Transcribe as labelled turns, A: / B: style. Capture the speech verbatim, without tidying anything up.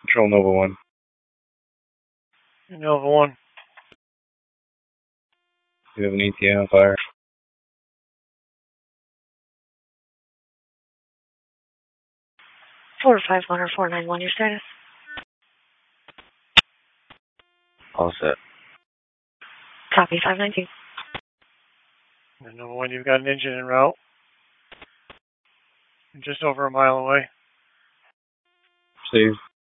A: Control Nova one.
B: Nova one.
A: You have an E T A on fire.
C: four five one or four nine one, your status?
A: All set.
C: Copy, five nineteen.
B: Nova one, you've got an engine en route. Just over a mile away.
A: Steve.